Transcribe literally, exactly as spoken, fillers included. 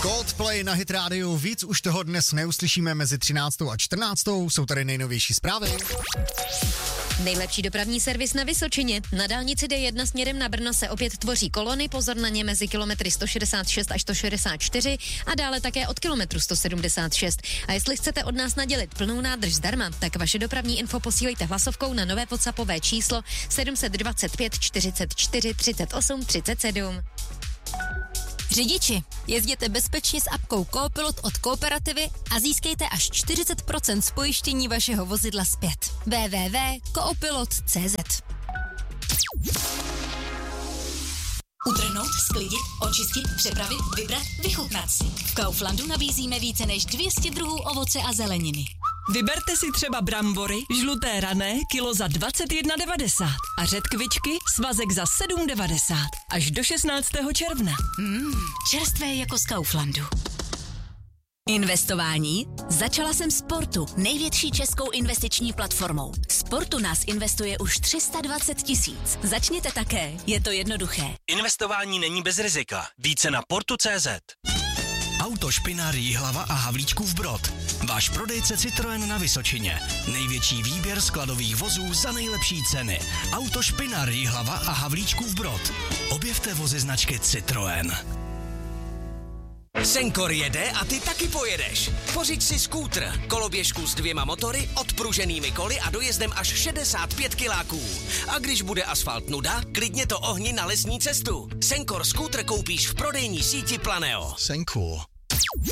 Coldplay na Hit Radio, víc už toho dnes neuslyšíme mezi třináctou a čtrnáctou, jsou tady nejnovější zprávy. Nejlepší dopravní servis na Vysočině. Na dálnici D jedna směrem na Brno se opět tvoří kolony, pozor na ně mezi kilometry sto šedesát šest až sto šedesát čtyři a dále také od kilometru sto sedmdesát šest. A jestli chcete od nás nadělit plnou nádrž zdarma, tak vaše dopravní info posílejte hlasovkou na nové WhatsAppové číslo sedm dva pět čtyřicet čtyři třicet osm třicet sedm. Řidiči, jezděte bezpečně s apkou Coopilot od Kooperativy a získejte až čtyřicet procent z pojištění vašeho vozidla zpět. w w w tečka coopilot tečka c z Utrhnout, sklidit, očistit, přepravit, vybrat, vychutnat si. V Kauflandu nabízíme více než dvě stě druhů ovoce a zeleniny. Vyberte si třeba brambory, žluté rané, kilo za dvacet jedna devadesát a řetkvičky, svazek za sedm devadesát. Až do šestnáctého června. Mmm, čerstvé jako z Kauflandu. Investování? Začala jsem Sportu, největší českou investiční platformou. Sportu nás investuje už tři sta dvacet tisíc. Začněte také, je to jednoduché. Investování není bez rizika. Více na portu tečka cé zet. Autošpinár Jihlava a Havlíčkův Brod. Váš prodejce Citroën na Vysočině. Největší výběr skladových vozů za nejlepší ceny. Autošpinár Jihlava a Havlíčkův Brod. Objevte vozy značky Citroën. Senkor jede a ty taky pojedeš. Pořiď si skútr, koloběžku s dvěma motory, odpruženými koly a dojezdem až šedesát pět kiláků. A když bude asfalt nuda, klidně to ohni na lesní cestu. Senkor skútr koupíš v prodejní síti Planeo. Senkor.